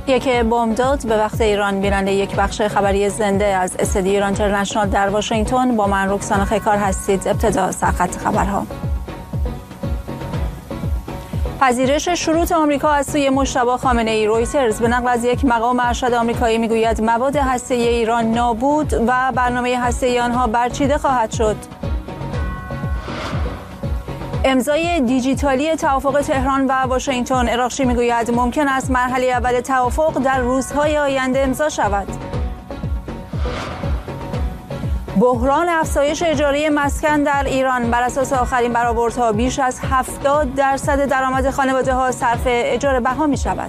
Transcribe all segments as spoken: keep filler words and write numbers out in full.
یک بامداد به وقت ایران. بیننده یک بخش خبری زنده از استدیو ایران اینترنشنال در واشنگتن با من رکسانا خیکار هستید. ابتدا سرخط خبرها. پذیرش شروط آمریکا از سوی مجتبی خامنه‌ای. رویترز به نقل از یک مقام ارشد آمریکایی میگوید مواد هسته‌ای ایران نابود و برنامه هسته‌ای آنها برچیده خواهد شد. امضای دیجیتالی توافق تهران و واشنگتن. اراغچی میگوید ممکن است مرحله اول توافق در روزهای آینده امضا شود. بحران افزایش اجاره مسکن در ایران. بر اساس آخرین برآوردها بیش از هفتاد درصد درآمد خانواده‌ها صرف اجاره بها می شود.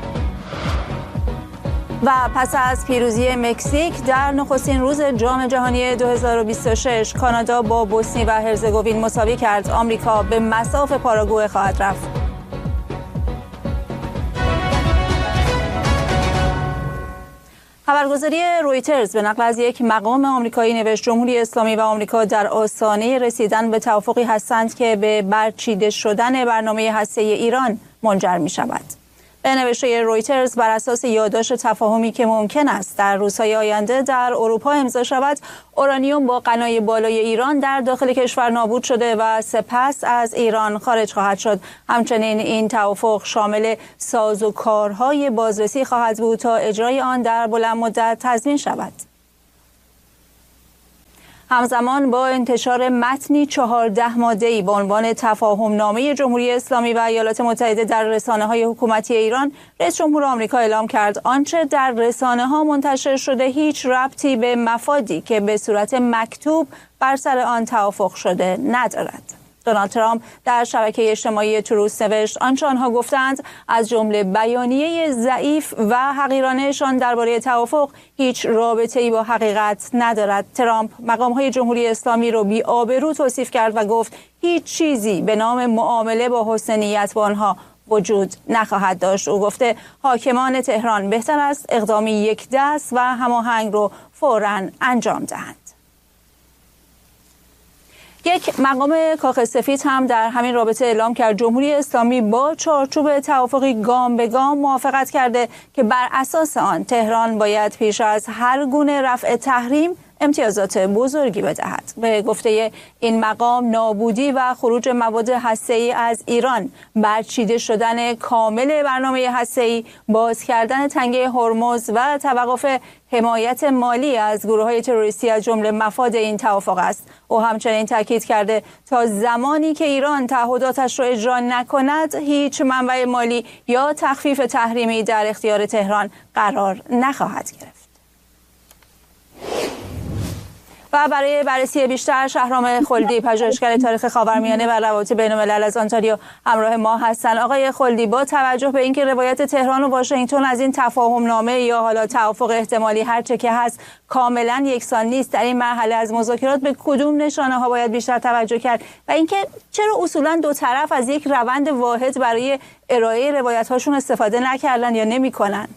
و پس از پیروزی مکزیک در نخستین روز جام جهانی دو هزار و بیست و شش کانادا با بوسنی و هرزگوین مساوی کرد. آمریکا به مصاف پاراگوئه خواهد رفت. خبرگزاری رویترز به نقل از یک مقام آمریکایی نوشت جمهوری اسلامی و آمریکا در آستانه رسیدن به توافقی هستند که به برچیده شدن برنامه هسته‌ای ایران منجر می شود. به نوشته رویترز بر اساس یادداشت تفاهمی که ممکن است در روزهای آینده در اروپا امضا شود، اورانیوم با غنای بالای ایران در داخل کشور نابود شده و سپس از ایران خارج خواهد شد. همچنین این توافق شامل سازوکارهای بازرسی خواهد بود تا اجرای آن در بلند مدت تضمین شود. همزمان با انتشار متنی چهارده ماده‌ای با عنوان تفاهم نامه جمهوری اسلامی و ایالات متحده در رسانه‌های حکومتی ایران، رئیس جمهور آمریکا اعلام کرد آنچه در رسانه‌ها منتشر شده هیچ ربطی به مفادی که به صورت مکتوب بر سر آن توافق شده ندارد. دونالد ترامپ در شبکه اجتماعی تروث نوشت آنچه آنها گفتند از جمله بیانیه ضعیف و حقیرانه‌شان درباره توافق هیچ رابطه‌ای با حقیقت ندارد. ترامپ مقام‌های جمهوری اسلامی را بی‌آبرو توصیف کرد و گفت هیچ چیزی به نام معامله با حسن نیت با آنها وجود نخواهد داشت. او گفته حاکمان تهران بهتر است اقدامی یک دست و هماهنگ رو فوراً انجام دهند. یک مقام کاخ سفید هم در همین رابطه اعلام کرد جمهوری اسلامی با چارچوب توافقی گام به گام موافقت کرده که بر اساس آن تهران باید پیش از هر گونه رفع تحریم امتیازات بزرگی بدهد. به گفته این مقام نابودی و خروج مواد هسته‌ای از ایران، برچیده شدن کامل برنامه هسته‌ای، باز کردن تنگه هرمز و توقف حمایت مالی از گروه‌های تروریستی از جمله مفاد این توافق است. او همچنین تاکید کرده تا زمانی که ایران تعهداتش را اجرا نکند هیچ منبع مالی یا تخفیف تحریمی در اختیار تهران قرار نخواهد گرفت. و برای بررسی بیشتر شهرام خلدی، پژوهشگر تاریخ خاورمیانه و روابط بین‌الملل از آنتاریو همراه ما هستند. آقای خلدی، با توجه به اینکه روایت تهران و واشنگتن از این تفاهم نامه یا حالا توافق احتمالی هر چه که هست کاملا یکسان نیست، در این مرحله از مذاکرات به کدوم نشانه ها باید بیشتر توجه کرد و اینکه چرا اصولا دو طرف از یک روند واحد برای ارائه روایت هاشون استفاده نکردن یا نمی‌کنن؟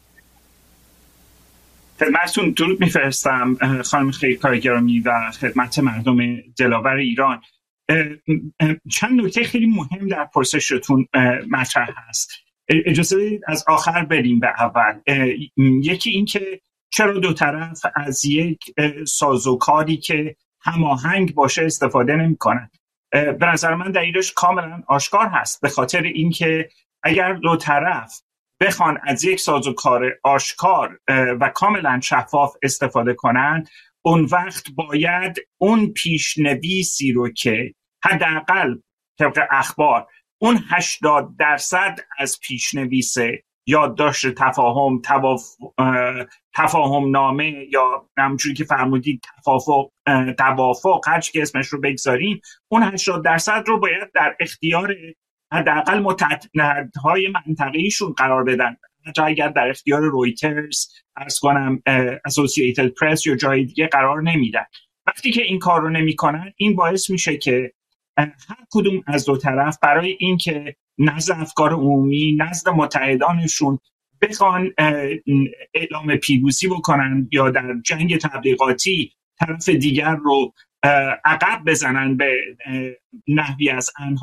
خدمتتون درود میفرستم خانم خیکار گرامی و خدمت مردم دلاور ایران. چند نکته خیلی مهم در پرسشتون مطرح هست. اجازه بدید از آخر بریم به اول. یکی این که چرا دو طرف از یک سازوکاری که هماهنگ باشه استفاده نمی‌کنن؟ به نظر من دلیلش کاملا آشکار هست، به خاطر اینکه اگر دو طرف بخوان از یک سازوکار آشکار و کاملا شفاف استفاده کنند، اون وقت باید اون پیشنویسی رو که حداقل طبق اخبار اون هشتاد درصد از پیشنویس یادداشت تفاهم تواف... تفاهم نامه یا همونجوری که فرمودید توافق توافق هر چی که اسمش رو بگذاریم، اون هشتاد درصد رو باید در اختیار حداقل متحدهای منطقه‌ایشون قرار بدن. حتی اگر در اختیار رویترز، عرض کنم اسوسییتد پرس یا جای دیگه قرار نمیدن. وقتی که این کار رو نمیکنن، این باعث میشه که هر کدوم از دو طرف برای اینکه نزد افکار عمومی، نزد متحدانشون بخوان اعلام پیروزی بکنن یا در جنگ تبلیغاتی طرف دیگر رو عقب بزنن به نحوی از آنها،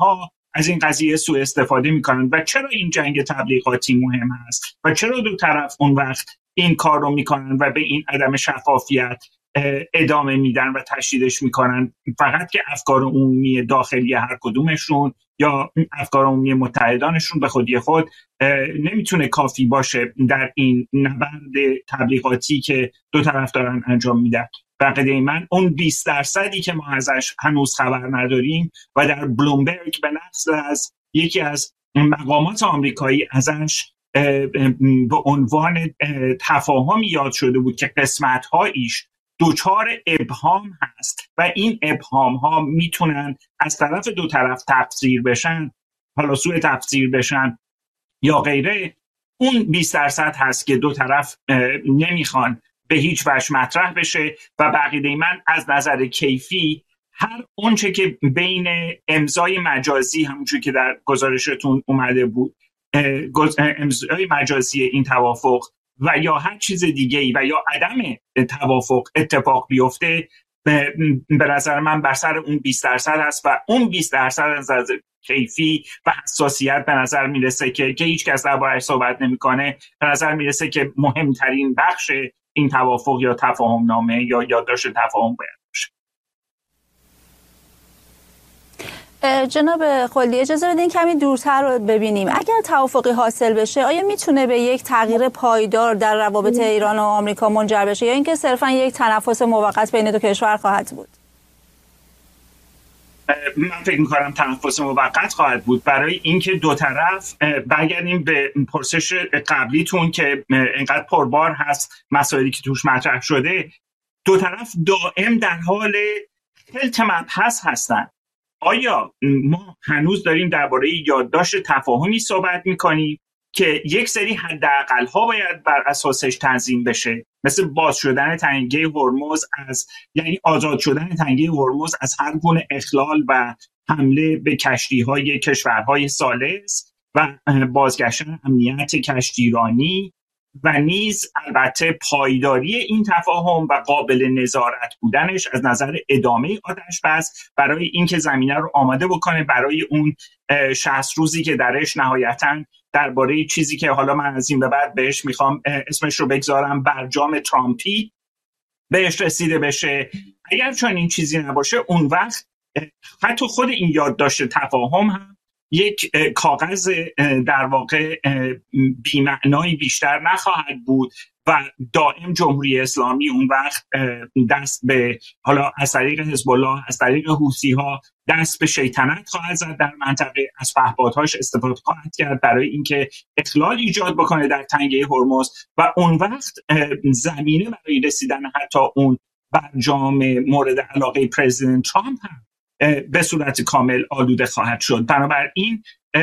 از این قضیه سوء استفاده میکنن و چرا این جنگ تبلیغاتی مهم هست و چرا دو طرف اون وقت این کار رو میکنن و به این عدم شفافیت ادامه میدن و تشدیدش میکنن، فقط که افکار عمومی داخلی هر کدومشون یا افکار عمومی متحدانشون به خودی خود نمیتونه کافی باشه در این نبرد تبلیغاتی که دو طرف دارن انجام میدن. بقیده من اون بیست درصدی که ما ازش هنوز خبر نداریم و در بلومبرگ به نقل از یکی از مقامات آمریکایی ازش به عنوان تفاهمی یاد شده بود که قسمت‌هایش دوچار ابهام هست و این ابهام ها میتونن از طرف دو طرف تفسیر بشن، حالا سوء تفسیر بشن یا غیره. اون بیست درصد هست که دو طرف نمیخوان به هیچ وجه مطرح بشه و بقیده من از نظر کیفی هر اونچه که بین امضای مجازی، همونجوری که در گزارشتون اومده بود، امضای مجازی این توافق و یا هر چیز دیگه ای و یا عدم توافق اتفاق بیفته، به نظر من بر سر اون بیست درصد هست و اون بیست درصد از نظر کیفی و حساسیت به نظر میرسه که که هیچ کس درباره‌اش صحبت نمیکنه، به نظر میرسه که مهمترین بخش این توافق یا تفاهم نامه یا یادداشت تفاهم باید باشه. جناب خلدی اجازه بدین کمی دورتر رو ببینیم. اگر توافقی حاصل بشه آیا میتونه به یک تغییر پایدار در روابط ایران و آمریکا منجر بشه یا اینکه صرفا یک تنفس موقت بین دو کشور خواهد بود؟ من فکر می‌کنم تنفس موقت خواهد بود برای اینکه دو طرف، برگردیم به پرسش قبلیتون که اینقدر پربار هست مسائلی که توش مطرح شده، دو طرف دائم در حال خلط مبحث هستن. آیا ما هنوز داریم درباره یادداشت تفاهمی صحبت میکنیم که یک سری حداقل‌ها باید بر اساسش تنظیم بشه، مثل باز شدن تنگه هرمز از یعنی آزاد شدن تنگه هرمز از هر گونه اخلال و حمله به کشتی‌های کشورهای ثالث و بازگشتن امنیت کشتیرانی و نیز البته پایداری این تفاهم و قابل نظارت بودنش از نظر ادامه آتش بس برای اینکه زمینه رو آماده بکنه برای اون شصت روزی که درش نهایتاً درباره چیزی که حالا من از این به بعد بهش میخوام اسمش رو بگذارم برجام ترامپی بهش رسیده بشه. اگر چون این چیزی نباشه اون وقت حتی خود این یادداشت تفاهم هم یک کاغذ در واقع بی‌معنایی بیشتر نخواهد بود و دائم جمهوری اسلامی اون وقت دست به حالا از طریق حزب الله، از طریق حوثی ها دست به شیطنت خواهد زد در منطقه، از پهپادهاش استفاده خواهد کرد برای اینکه اخلال ایجاد بکنه در تنگه هرمز و اون وقت زمینه برای رسیدن حتی اون برجام مورد علاقه پرزیدنت ترامپ هم به صورت کامل آلوده خواهد شد. بنابراین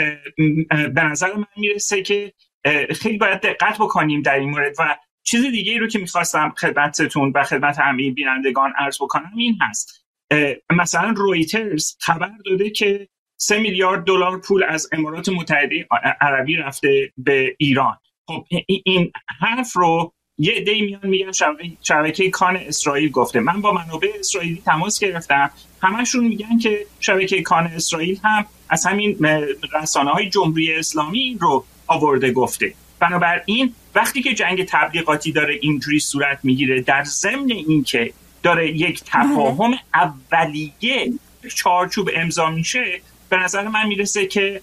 به نظر من میرسه که خیلی باید دقت بکنیم در این مورد. و چیز دیگه رو که میخواستم خدمتتون و خدمت همه بینندگان عرض بکنم این هست، مثلا رویترز خبر داده که سه میلیارد دلار پول از امارات متحده عربی رفته به ایران. خب این حرف رو یه عده‌ای میان میگن شبکه, شبکه کان اسرائیل گفته. من با منابع اسرائیلی تماس گرفتم، همشون میگن که شبکه کان اسرائیل هم از همین رسانه‌های جمهوری اسلامی رو آورده گفته. بنابراین وقتی که جنگ تبلیغاتی داره اینجوری صورت میگیره در ضمن اینکه داره یک تفاهم اولیه چارچوب امضا میشه، به نظر من میرسه که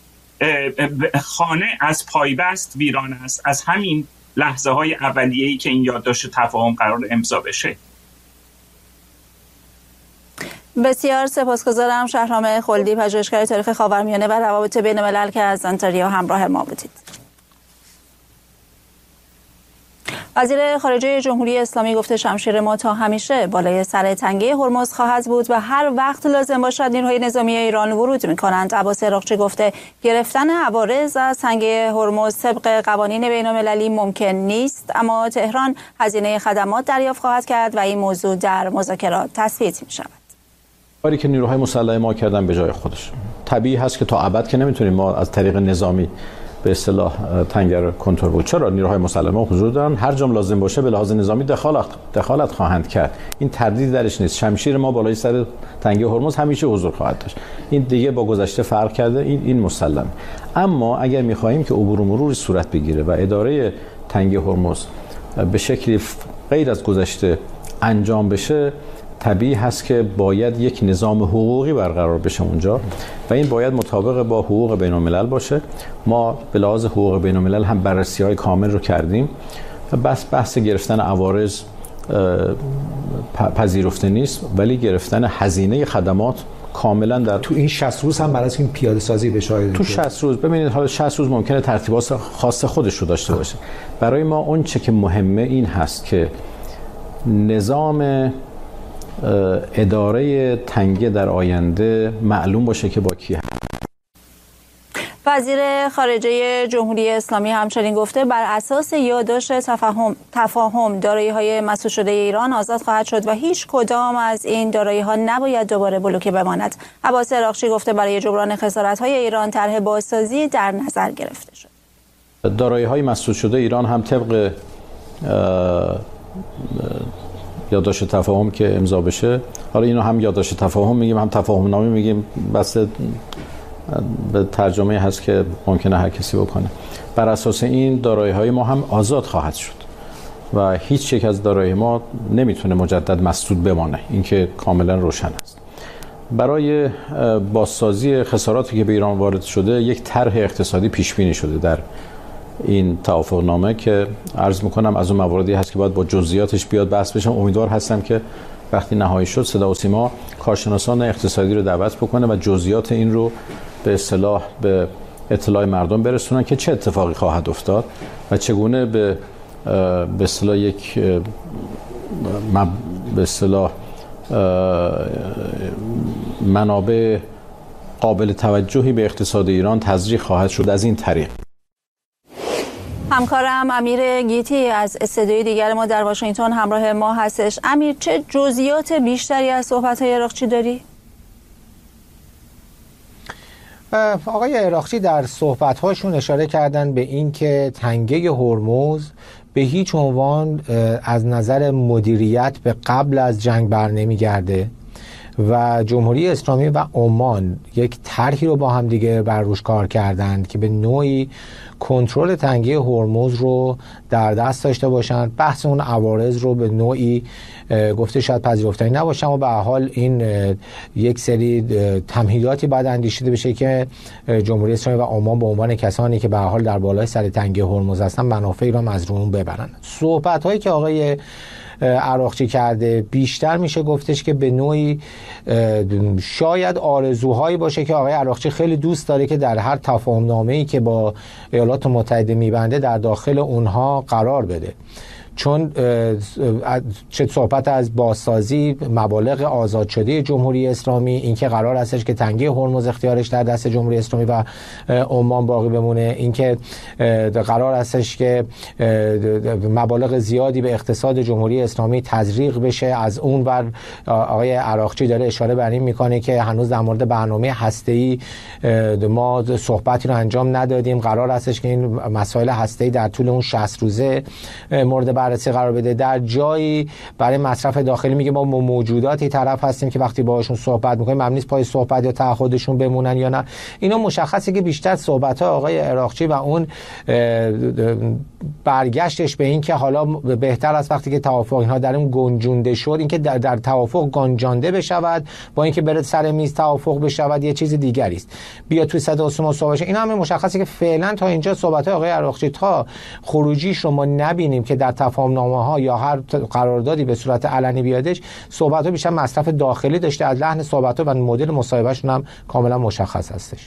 خانه از پایبست ویران است از همین لحظه های اولیه‌ای که این یادداشت تفاهم قرار امضا بشه. بسیار سپاسگزارم شهرام خلدی، پژوهشگر تاریخ خاورمیانه و روابط بین الملل که از انتاریا همراه ما بودید. وزیر خارجه جمهوری اسلامی گفته شمشیر ما تا همیشه بالای سر تنگه هرمز خواهد بود و هر وقت لازم باشد نیروهای نظامی ایران ورود می‌کنند. عباس عراقچی گفته گرفتن عوارض از تنگه هرمز طبق قوانین بین‌المللی ممکن نیست، اما تهران هزینه خدمات دریافت خواهد کرد و این موضوع در مذاکرات تثبیت می‌شود. کاری که نیروهای مسلح ما کردن به جای خودش طبیعی هست که تا ابد که نمیتونیم ما از طریق نظامی به اصطلاح تنگه رو کنترل بود. چرا؟ نیروهای مسلحه حضور دارن، هر جام لازم باشه به لحاظ نظامی دخالت دخالت خواهند کرد. این تردید درش نیست. شمشیر ما بالای سر تنگه هرمز همیشه حضور خواهد داشت. این دیگه با گذشته فرق کرده، این این مسلمه. اما اگر می‌خواهیم که عبور و مرور صورت بگیره و اداره تنگه هرمز به شکلی غیر از گذشته انجام بشه، طبیعی هست که باید یک نظام حقوقی برقرار بشه اونجا و این باید مطابق با حقوق بین الملل باشه. ما به لحاظ حقوق بین الملل هم بررسی‌های کامل رو کردیم و بس بحث گرفتن عوارض پذیرفته نیست، ولی گرفتن هزینه خدمات کاملا در تو این شصت روز هم برای این پیاده سازی بشه. تو شصت روز ببینید، حالا شصت روز ممکنه ترتیبات خاص خودش رو داشته باشه. برای ما اون چه که مهمه این هست که نظام اداره تنگه در آینده معلوم باشه که با کی هست. وزیر خارجه جمهوری اسلامی همچنین گفته بر اساس یادداشت تفاهم تفاهم دارایی‌های مسدود شده ایران آزاد خواهد شد و هیچ کدام از این دارایی‌ها نباید دوباره بلوکه بماند. عباس عراقچی گفته برای جبران خسارت‌های ایران طرح بازسازی در نظر گرفته شد. دارایی‌های مسدود شده ایران هم طبق یادداشت تفاهم که امضا بشه، حالا اینو هم یادداشت تفاهم میگیم هم تفاهم نامه میگیم، بس به ترجمه هست که ممکنه هر کسی بکنه. بر اساس این دارایی‌های ما هم آزاد خواهد شد و هیچ یک از دارایی ما نمیتونه مجدد مسدود بمانه، این که کاملا روشن است. برای بازسازی خساراتی که به ایران وارد شده یک طرح اقتصادی پیش بینی شده در این توافقنامه که عرض میکنم از اون مواردی هست که باید با جزئیاتش بیاد بحث بشه. امیدوار هستم که وقتی نهایی شد صدا و سیما کارشناسان اقتصادی رو دعوت بکنه و جزئیات این رو به اصطلاح به اطلاع مردم برسونن که چه اتفاقی خواهد افتاد و چگونه به به اصطلاح یک به اصطلاح منابع قابل توجهی به اقتصاد ایران تزریق خواهد شد از این طریق. همکارم امیر گیتی از استودیوی دیگر ما در واشنگتن همراه ما هستش. امیر، چه جزئیات بیشتری از صحبت‌های عراقچی داری؟ آقای عراقچی در صحبت‌هاشون اشاره کردن به این که تنگه هرمز به هیچ عنوان از نظر مدیریت به قبل از جنگ بر نمیگرده و جمهوری اسلامی و عمان یک طرحی رو با هم دیگه بر روش کار کردند که به نوعی کنترل تنگه هرمز رو در دست داشته باشند. بحث اون عوارض رو به نوعی گفته شاید پذیرفتنی نباشه، اما به هر حال این یک سری تمهیداتی باید اندیشیده بشه که جمهوری اسلامی و عمان به عنوان کسانی که به هر حال در بالای سر تنگه هرمز هستن منافعی رو از اون ببرن. صحبت‌هایی که آقای عراقچی کرده بیشتر میشه گفتش که به نوعی شاید آرزوهایی باشه که آقای عراقچی خیلی دوست داره که در هر تفاهم‌نامه‌ای که با ایالات متحده میبنده در داخل اونها قرار بده، چون چه صحبت از بازسازی مبالغ آزاد شده جمهوری اسلامی، اینکه قرار هستش که تنگه هرمز اختیارش در دست جمهوری اسلامی و عمان باقی بمونه، اینکه قرار هستش که مبالغ زیادی به اقتصاد جمهوری اسلامی تزریق بشه. از اون ور آقای عراقچی داره اشاره بر این میکنه که هنوز در مورد برنامه هسته‌ای ما صحبتی رو انجام ندادیم، قرار هستش که این مسائل هسته‌ای در طول اون شصت روزه مورد بررسی قرار بده. در جایی برای مصرف داخلی میگه ما موجوداتی طرف هستیم که وقتی باهاشون صحبت میکنیم مبنی است پای صحبت یا تعهدشون بمونن یا نه. اینا مشخصه که بیشتر صحبت‌ها آقای عراقچی و اون برگشتش به این که حالا بهتر است وقتی که توافق اینها در اون گنجونده شد، اینکه در, در توافق گنجانده بشود با اینکه بره سر میز توافق بشود یه چیز دیگری است. بیا توی صدا و سیما صحبت شه. اینا همه مشخصه که فعلا تا اینجا صحبت‌های آقای عراقچی تا خروجیش رو ما نبینیم که در تفاهم‌نامه ها یا هر قراردادی به صورت علنی بیادش، صحبت‌ها بیشتر مصرف داخلی داشته. از لحن صحبت‌ها و مدل مصاحبه‌شون هم کاملا مشخص هستش.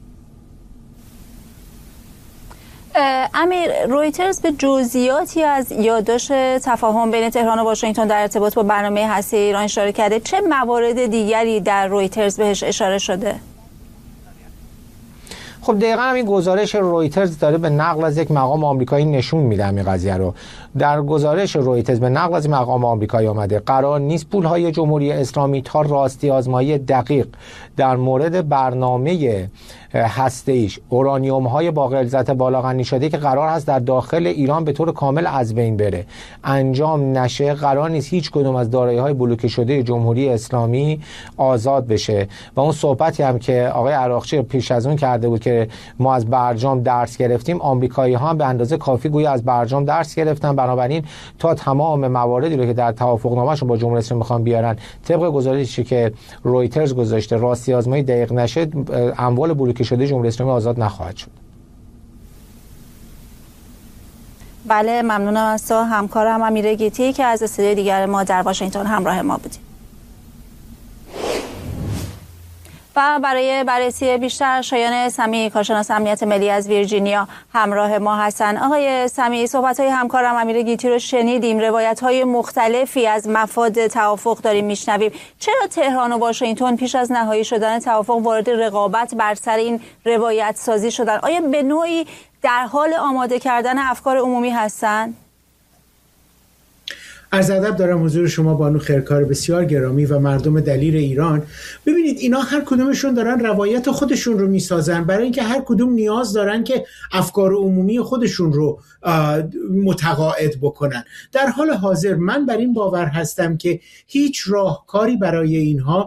امیر، رویترز به جزئیاتی از یادداشت تفاهم بین تهران و واشنگتن در ارتباط با برنامه هسته‌ای ایران اشاره کرده. چه موارد دیگری در رویترز بهش اشاره شده؟ خب دقیقاً همین گزارش رویترز داره به نقل از یک مقام آمریکایی نشون میده همین قضیه رو. در گزارش رویترز به نقل از مقام آمریکایی آمده قرار نیست پولهای جمهوری اسلامی تا راستی آزمایی دقیق در مورد برنامه هسته‌ایش، اورانیوم های با غلظت بالا غنی شده که قرار هست در داخل ایران به طور کامل از بین بره انجام نشه، قرار نیست هیچ کدوم از دارایی‌های بلوکه شده جمهوری اسلامی آزاد بشه. و اون صحبتی هم که آقای عراقچی پیش از اون کرده بود که ما از برجام درس گرفتیم، آمریکایی‌ها هم به اندازه کافی گویا از برجام درس گرفتن. بنابراین تا تمام مواردی رو که در توافقنامه‌شون با جمهوری اسلامی می‌خوان بیارن طبق گزارشی که رویترز گذاشته راستی آزمایی دقیق نشه، اموال بلوکه شده جمهوری اسلامی آزاد نخواهد شد. بله، ممنونم از تو همکارم امیر گیتی که از استودیوی دیگر ما در واشنگتن همراه ما بودیم. و برای بررسی بیشتر شایان سمیعی کارشناس امنیت ملی از ویرجینیا همراه ما هستند. آقای سمیعی، صحبت‌های همکارم امیر گیتی رو شنیدیم، روایت‌های مختلفی از مفاد توافق داریم میشنویم. چرا تهران و واشنگتن پیش از نهایی شدن توافق وارد رقابت بر سر این روایت سازی شدن؟ آیا به نوعی در حال آماده کردن افکار عمومی هستند؟ عرض ادب دارم حضور شما بانو خیرکار بسیار گرامی و مردم دلیر ایران. ببینید اینا هر کدومشون دارن روایت خودشون رو میسازن، برای اینکه هر کدوم نیاز دارن که افکار عمومی خودشون رو متقاعد بکنن. در حال حاضر من بر این باور هستم که هیچ راهکاری برای اینها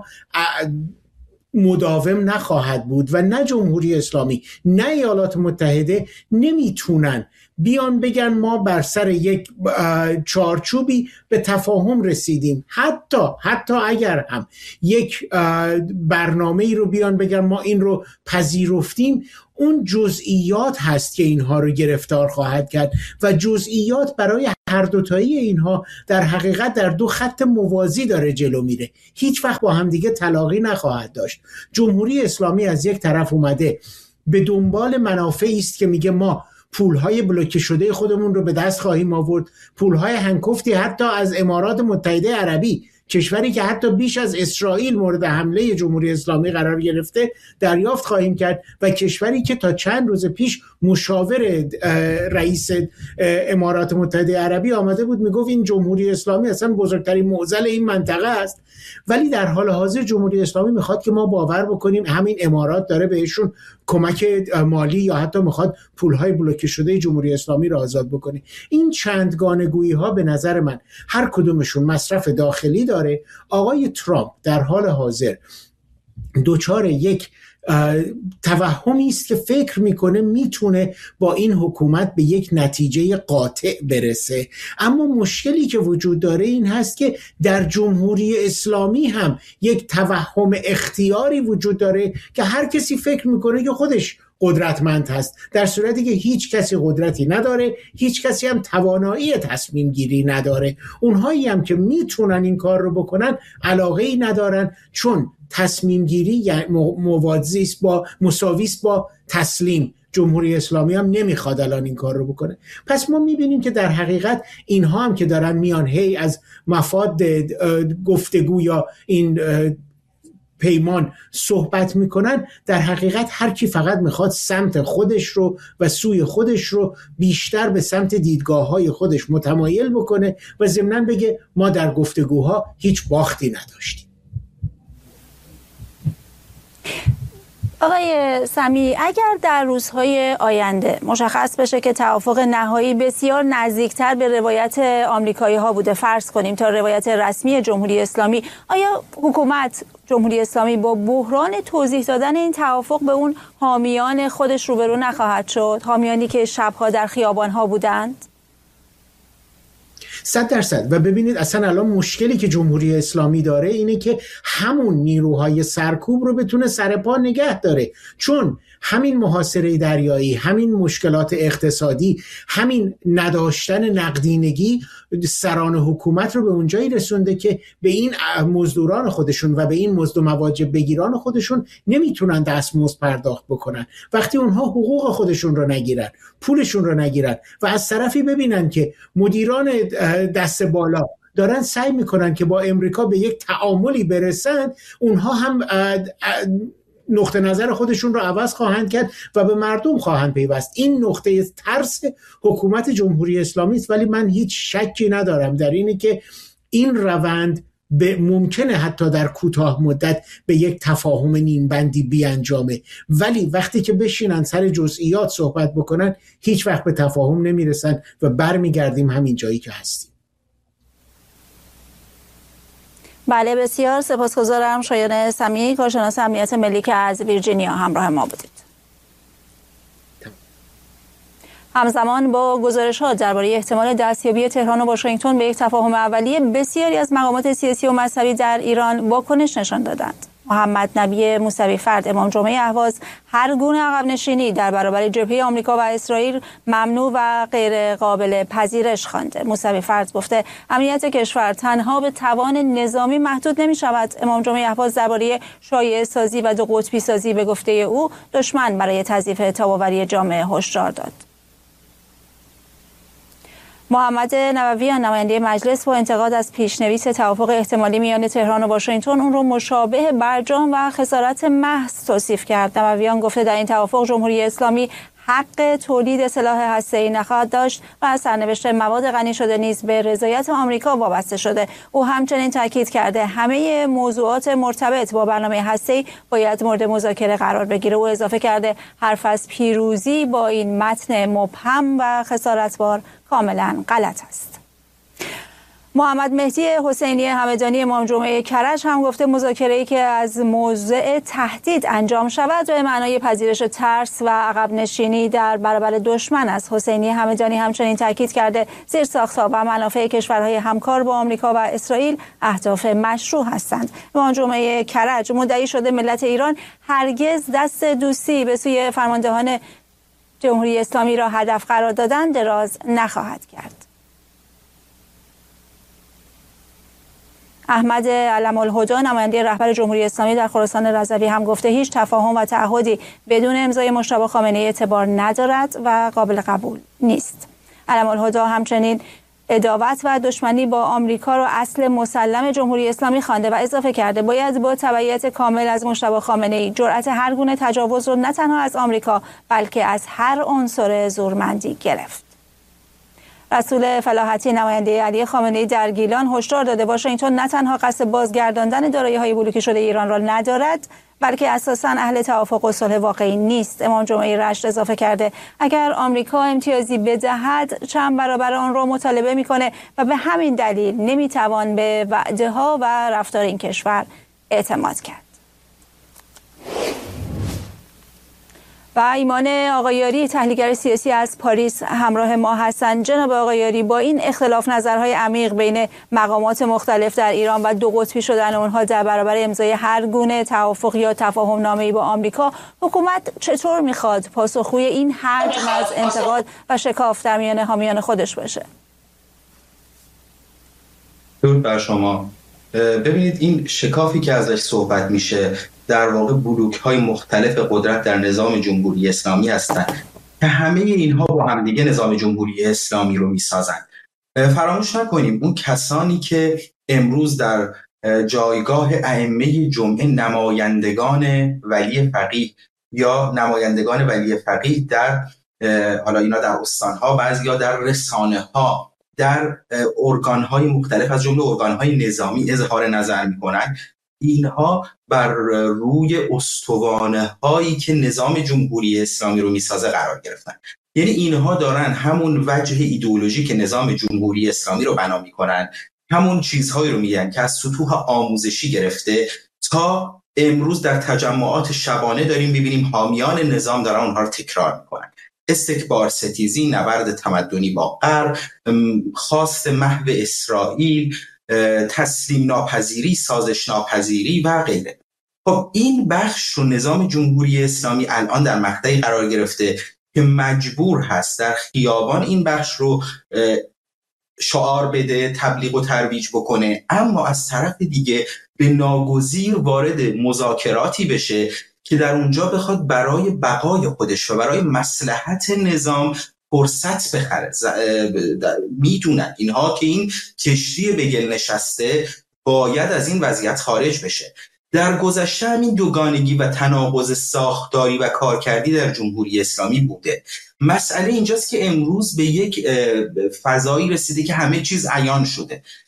مداوم نخواهد بود و نه جمهوری اسلامی نه ایالات متحده نمیتونن بیان بگن ما بر سر یک چارچوبی به تفاهم رسیدیم. حتی حتی اگر هم یک برنامه‌ای رو بیان بگن ما این رو پذیرفتیم، اون جزئیات هست که اینها رو گرفتار خواهد کرد و جزئیات برای هر دوتایی اینها در حقیقت در دو خط موازی داره جلو میره، هیچ وقت با هم دیگه تلاقی نخواهد داشت. جمهوری اسلامی از یک طرف اومده به دنبال منافعی است که میگه ما پولهای بلوکه شده خودمون رو به دست خواهیم آورد، پولهای هنگفتی حتی از امارات متحده عربی، کشوری که حتی بیش از اسرائیل مورد حمله جمهوری اسلامی قرار گرفته، دریافت خواهیم کرد و کشوری که تا چند روز پیش مشاور رئیس امارات متحده عربی آمده بود میگفت این جمهوری اسلامی اصلا بزرگترین معضل این منطقه است. ولی در حال حاضر جمهوری اسلامی میخواد که ما باور بکنیم همین امارات داره بهشون کمک مالی یا حتی میخواد پولهای بلوکه شده جمهوری اسلامی را آزاد بکنه. این چندگانگویی ها به نظر من هر کدومشون مصرف داخلی داره. آقای ترامپ در حال حاضر دوچار یک توهمی است که فکر میکنه میتونه با این حکومت به یک نتیجه قاطع برسه، اما مشکلی که وجود داره این هست که در جمهوری اسلامی هم یک توهم اختیاری وجود داره که هر کسی فکر میکنه که خودش قدرتمند هست، در صورتی که هیچ کسی قدرتی نداره، هیچ کسی هم توانایی تصمیم گیری نداره. اونهایی هم که میتونن این کار رو بکنن علاقه‌ای ندارن، چون تصمیم گیری یعنی موازی است با مساوی است با تسلیم. جمهوری اسلامی هم نمیخواد الان این کار رو بکنه. پس ما میبینیم که در حقیقت اینها هم که دارن میان هی از مفاد گفتگو یا این پیمان صحبت میکنن، در حقیقت هر کی فقط میخواد سمت خودش رو و سوی خودش رو بیشتر به سمت دیدگاه‌های خودش متمایل بکنه و ضمناً بگه ما در گفتگوها هیچ باختی نداشتیم. آقای سمیعی، اگر در روزهای آینده مشخص بشه که توافق نهایی بسیار نزدیکتر به روایت آمریکایی ها بوده، فرض کنیم تا روایت رسمی جمهوری اسلامی، آیا حکومت جمهوری اسلامی با بحران توضیح دادن این توافق به اون حامیان خودش روبرو نخواهد شد؟ حامیانی که شبها در خیابان ها بودند؟ صد درصد. و ببینید اصلا الان مشکلی که جمهوری اسلامی داره اینه که همون نیروهای سرکوب رو بتونه سرپا نگه داره، چون همین محاصره دریایی، همین مشکلات اقتصادی، همین نداشتن نقدینگی سران حکومت رو به اونجایی رسونده که به این مزدوران خودشون و به این مزد و مواجب بگیران خودشون نمیتونن دستمزد پرداخت بکنن. وقتی اونها حقوق خودشون رو نگیرن، پولشون رو نگیرن و از طرفی ببینن که مدیران دست بالا دارن سعی میکنن که با امریکا به یک تعاملی برسن، اونها هم نقطه نظر خودشون رو عوض خواهند کرد و به مردم خواهند پیوست. این نقطه ترس حکومت جمهوری اسلامی است، ولی من هیچ شکی ندارم در اینه که این روند به ممکنه حتی در کوتاه مدت به یک تفاهم نیمبندی بیانجامه، ولی وقتی که بشینن سر جزئیات صحبت بکنن هیچ وقت به تفاهم نمیرسن و برمیگردیم همین جایی که هستیم. بله، بسیار سپاسگزارم. شایان سمیعی، کارشناس امنیت ملی که از ویرجینیا همراه ما بودید. همزمان با گزارش‌ها درباره احتمال دستیابی تهران و واشنگتن به یک تفاهم اولیه، بسیاری از مقامات سیاسی و مذهبی در ایران واکنش نشان دادند. محمد نبی موسوی فرد، امام جمعه اهواز، هر گونه عقب نشینی در برابر جبهه آمریکا و اسرائیل ممنوع و غیر قابل پذیرش خوانده. موسوی فرد گفته امنیت کشور تنها به توان نظامی محدود نمی شود. امام جمعه اهواز درباره شایعه سازی و دو قطبی سازی به گفته او دشمن برای تضعیف تاب‌آوری جامعه هشدار داد. محمد نوویان، نماینده مجلس، با انتقاد از پیشنویس توافق احتمالی میان تهران و واشنگتن اون رو مشابه برجام و خسارت محض توصیف کرد. نوویان گفته در این توافق جمهوری اسلامی حق تولید سلاح هسته‌ای نخواهد داشت و سرنوشت مواد غنی شده نیز به رضایت آمریکا وابسته شده. او همچنین تاکید کرده همه موضوعات مرتبط با برنامه هسته‌ای باید مورد مذاکره قرار بگیره. او اضافه کرده حرف از پیروزی با این متن مبهم و خسارتبار کاملا غلط است. محمد مهدی حسینی همدانی، امام جمعه کرج، هم گفته مذاکره‌ای که از موضع تهدید انجام شود به معنای پذیرش ترس و عقب نشینی در برابر دشمن است. حسینی همدانی همچنین تاکید کرده زیرساخت‌ها و منافع کشورهای همکار با آمریکا و اسرائیل اهداف مشروع هستند. امام جمعه کرج مدعی شده ملت ایران هرگز دست دوستی به سوی فرماندهان جمهوری اسلامی را هدف قرار دادن دراز نخواهد کرد. احمد علم الهدی، نماینده رهبر جمهوری اسلامی در خراسان رضوی، هم گفته هیچ تفاهم و تعهدی بدون امضای مجتبی خامنه‌ای اعتبار ندارد و قابل قبول نیست. علم الهدی همچنین عداوت و دشمنی با آمریکا را اصل مسلم جمهوری اسلامی خوانده و اضافه کرده باید با تبعیت کامل از مجتبی خامنه‌ای جرأت هر گونه تجاوز را نه تنها از آمریکا بلکه از هر عنصر زورمندی گرفت. رسول فلاحتی، نماینده علی خامنه‌ای در گیلان، هشدار داده واشنگتن نه تنها قصد بازگرداندن دارایی‌های بلوکه شده ایران را ندارد بلکه اساساً اهل توافق و صلح واقعی نیست. امام جمعه رشت اضافه کرده اگر آمریکا امتیازی بدهد چند برابر آن را مطالبه می‌کنه و به همین دلیل نمی‌توان به وعده‌ها و رفتار این کشور اعتماد کرد. و ایمان آقایاری، تحلیلگر سیاسی از پاریس، همراه ما هستند. جناب آقایاری، با این اختلاف نظرهای عمیق بین مقامات مختلف در ایران و دو قطبی شدن اونها در برابر امضای هر گونه توافق یا تفاهم نامه‌ای با آمریکا، حکومت چطور میخواد پاسخگوی این حجم از انتقاد و شکاف در میان حامیان خودش باشه؟ درود بر شما. ببینید، این شکافی که ازش صحبت میشه در واقع بلوک‌های مختلف قدرت در نظام جمهوری اسلامی هستند که همه اینها با هم دیگه نظام جمهوری اسلامی رو میسازند. فراموش نکنیم اون کسانی که امروز در جایگاه ائمه جمعه نمایندگان ولی فقیه یا نمایندگان ولی فقیه در حالا اینا در استان‌ها، بعضیا در رسانه‌ها، در ارگان‌های مختلف از جمله ارگان‌های نظامی اظهار نظر می‌کنند، اینها بر روی استوانه‌هایی که نظام جمهوری اسلامی رو میسازه قرار گرفتن. یعنی اینها دارن همون وجه ایدئولوژی که نظام جمهوری اسلامی رو بنا میکنن، همون چیزهایی رو میگن که از سطوح آموزشی گرفته تا امروز در تجمعات شبانه داریم ببینیم حامیان نظام دارن اونها رو تکرار میکنن. استکبار ستیزی، نبرد تمدنی با غرب، خواست محو اسرائیل، تسلیم ناپذیری، سازش ناپذیری و غیره. خب این بخش رو نظام جمهوری اسلامی الان در مقطعی قرار گرفته که مجبور هست در خیابان این بخش رو شعار بده، تبلیغ و ترویج بکنه، اما از طرف دیگه به ناگزیر وارد مذاکراتی بشه که در اونجا بخواد برای بقای خودش و برای مصلحت نظام فرصت بخره. میدونن اینها که این کشتی به گل نشسته باید از این وضعیت خارج بشه. در گذشته همین دوگانگی و تناقض ساختاری و کارکردی در جمهوری اسلامی بوده. مسئله اینجاست که امروز به یک فضایی رسیده که همه چیز عیان شده.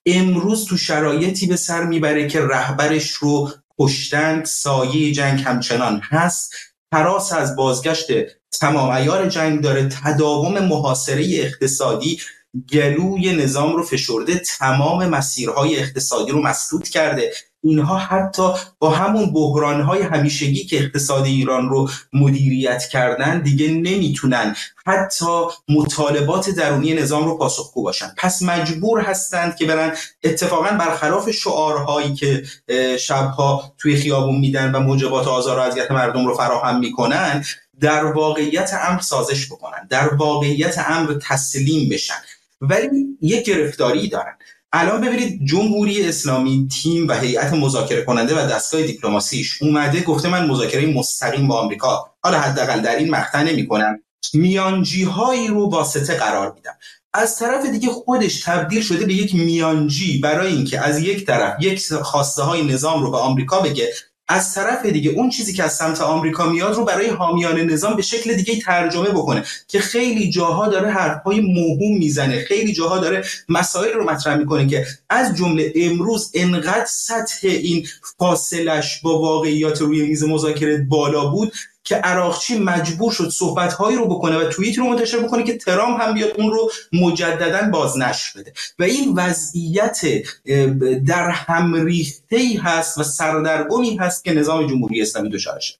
امروز تو شرایطی به سر میبره که رهبرش رو کشتند، سایه جنگ همچنان هست، هراس از بازگشت تمام عیار جنگ داره، تداوم محاصره اقتصادی گلوی نظام رو فشرده، تمام مسیرهای اقتصادی رو مسدود کرده. اینها حتی با همون بحرانهای همیشگی که اقتصاد ایران رو مدیریت کردن دیگه نمیتونن حتی مطالبات درونی نظام رو پاسخگو باشن. پس مجبور هستند که برن اتفاقا برخلاف شعارهایی که شبها توی خیابون میدن و موجبات آزار و اذیت مردم رو فراهم میکنن، در واقعیت امر سازش بکنن، در واقعیت امر تسلیم بشن. ولی یک گرفتاری دارن. الان ببینید جمهوری اسلامی تیم و هیئت مذاکره کننده و دستگاه دیپلماسیش اومده گفته من مذاکره مستقیم با آمریکا، حالا حداقل در این مقطع نمی‌کنم، میانجی‌هایی رو واسطه قرار میدم. از طرف دیگه خودش تبدیل شده به یک میانجی برای اینکه از یک طرف یک خواسته های نظام رو به آمریکا بگه، از طرف دیگه اون چیزی که از سمت آمریکا میاد رو برای حامیان نظام به شکل دیگه ترجمه بکنه که خیلی جاها داره حرفای موهوم میزنه، خیلی جاها داره مسائل رو مطرح میکنه که از جمله امروز انقدر سطح این فاصلش با واقعیات روی میز مذاکره بالا بود که عراقچی مجبور شد صحبت‌هایی رو بکنه و توییت رو منتشر بکنه که ترامپ هم بیاد اون رو مجدداً بازنشر بده و این وضعیت در هم ریخته‌ای هست و سردرگمی هست که نظام جمهوری اسلامی دچارشه.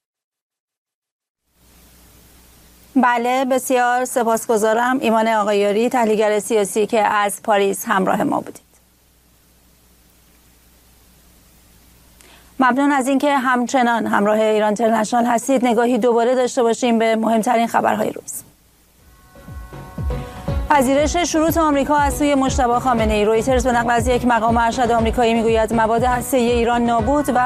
بله، بسیار سپاسگزارم. ایمان آقایاری، تحلیلگر سیاسی که از پاریس همراه ما بودید. ممنون از اینکه همچنان همراه ایران اینترنشنال هستید. نگاهی دوباره داشته باشیم به مهمترین خبرهای روز. پذیرش شروط آمریکا از سوی مجتبی خامنه‌ای. رویترز به نقل از یک مقام ارشد آمریکایی میگوید مواد هسته‌ای ایران نابود و